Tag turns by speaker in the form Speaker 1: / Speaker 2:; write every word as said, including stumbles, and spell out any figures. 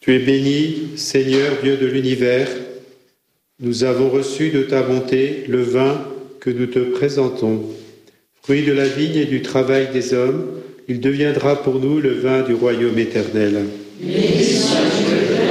Speaker 1: Tu es béni, Seigneur Dieu de l'univers. Nous avons reçu de ta bonté le vin que nous te présentons. Fruit de la vigne et du travail des hommes, il deviendra pour nous le vin du royaume éternel.
Speaker 2: Béni soit Dieu,